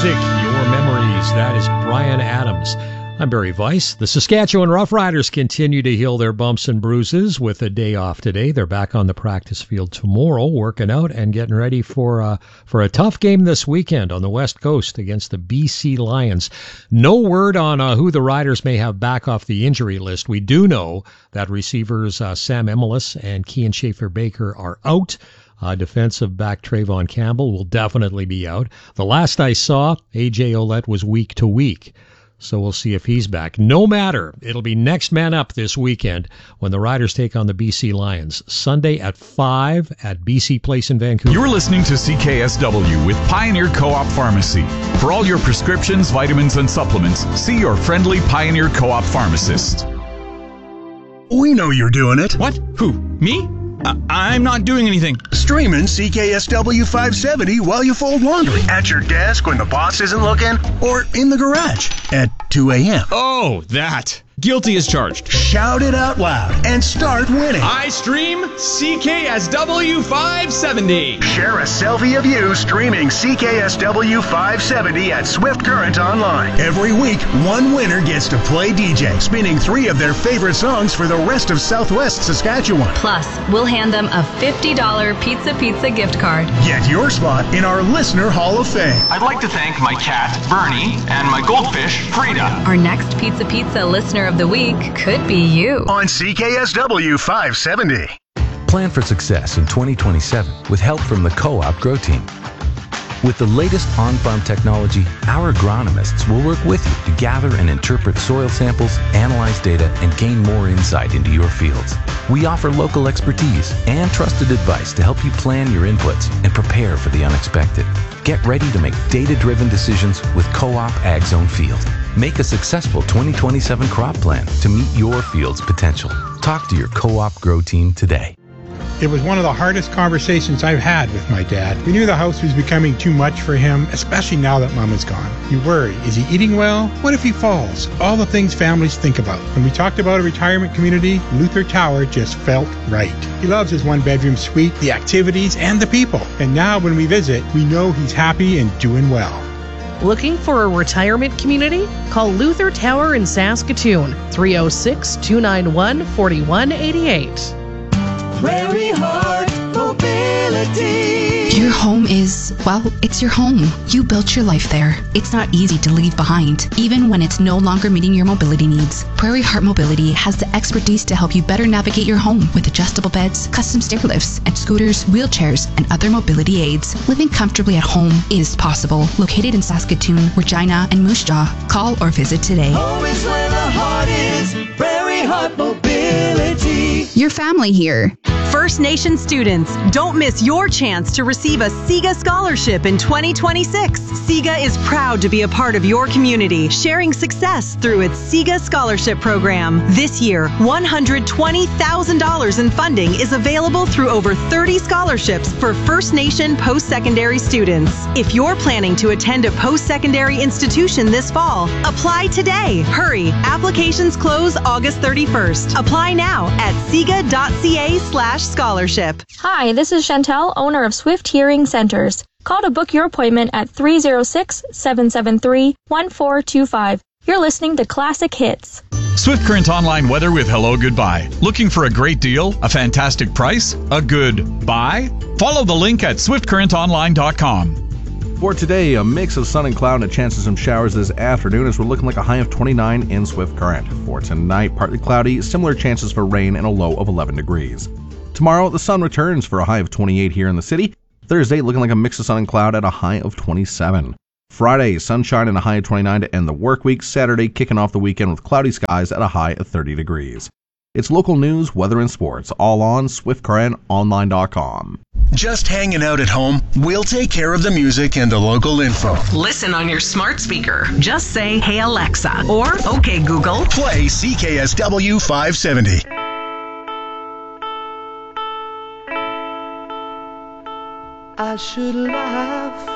music, your memories. That is Bryan Adams. I'm Barry Weiss. The Saskatchewan Roughriders continue to heal their bumps and bruises with a day off today. They're back on the practice field tomorrow, working out and getting ready for a tough game this weekend on the West Coast against the BC Lions. No word on who the Riders may have back off the injury list. We do know that receivers Sam Emilus and Kian Schaefer-Baker are out. Defensive back Trayvon Campbell will definitely be out. The last I saw, A.J. Ouellette was week to week. So we'll see if he's back. No matter, it'll be next man up this weekend when the Riders take on the BC Lions. Sunday at 5 at BC Place in Vancouver. You're listening to CKSW with Pioneer Co-op Pharmacy. For all your prescriptions, vitamins, and supplements, see your friendly Pioneer Co-op pharmacist. We know you're doing it. What? Who? Me? I'm not doing anything. Streaming CKSW 570 while you fold laundry. At your desk when the boss isn't looking. Or in the garage at 2 a.m. Oh, that. Guilty as charged. Shout it out loud and start winning. I stream CKSW 570. Share a selfie of you streaming CKSW 570 at Swift Current Online. Every week, one winner gets to play DJ, spinning 3 of their favorite songs for the rest of Southwest Saskatchewan. Plus, we'll hand them a $50 Pizza gift card. Get your spot in our Listener Hall of Fame. I'd like to thank my cat, Bernie, and my goldfish, Frida. Our next Pizza Listener of the Week could be you. On CKSW 570. Plan for success in 2027 with help from the Co-op Grow Team. With the latest on-farm technology, our agronomists will work with you to gather and interpret soil samples, analyze data, and gain more insight into your fields. We offer local expertise and trusted advice to help you plan your inputs and prepare for the unexpected. Get ready to make data-driven decisions with Co-op Ag Zone Field. Make a successful 2027 crop plan to meet your field's potential. Talk to your Co-op Grow Team today. It was one of the hardest conversations I've had with my dad. We knew the house was becoming too much for him, especially now that Mom is gone. You worry, is he eating well? What if he falls? All the things families think about. When we talked about a retirement community, Luther Tower just felt right. He loves his one-bedroom suite, the activities, and the people. And now when we visit, we know he's happy and doing well. Looking for a retirement community? Call Luther Tower in Saskatoon, 306-291-4188. Prairie Heart Mobility. Your home is, well, it's your home. You built your life there. It's not easy to leave behind, even when it's no longer meeting your mobility needs. Prairie Heart Mobility has the expertise to help you better navigate your home with adjustable beds, custom stair lifts, and scooters, wheelchairs, and other mobility aids. Living comfortably at home is possible. Located in Saskatoon, Regina, and Moose Jaw. Call or visit today. Home is where the heart is. Prairie Heart Mobility. Your family here. First Nation students, don't miss your chance to receive a SIGA scholarship in 2026. SIGA is proud to be a part of your community, sharing success through its SIGA scholarship program. This year, $120,000 in funding is available through over 30 scholarships for First Nation post-secondary students. If you're planning to attend a post-secondary institution this fall, apply today. Hurry, applications close August 31st. Apply now at siga.ca/scholarship. Hi, this is Chantel, owner of Swift Hearing Centers. Call to book your appointment at 306-773-1425. You're listening to Classic Hits. Swift Current Online weather with hello goodbye. Looking for a great deal, a fantastic price, a good buy? Follow the link at swiftcurrentonline.com. For today, a mix of sun and cloud and a chance of some showers this afternoon as we're looking like a high of 29 in Swift Current. For tonight, partly cloudy, similar chances for rain and a low of 11 degrees. Tomorrow, the sun returns for a high of 28 here in the city. Thursday, looking like a mix of sun and cloud at a high of 27. Friday, sunshine and a high of 29 to end the work week. Saturday, kicking off the weekend with cloudy skies at a high of 30 degrees. It's local news, weather, and sports, all on SwiftCurrentOnline.com. Just hanging out at home? We'll take care of the music and the local info. Listen on your smart speaker. Just say, "Hey Alexa," or "Okay Google." Play CKSW 570. I should laugh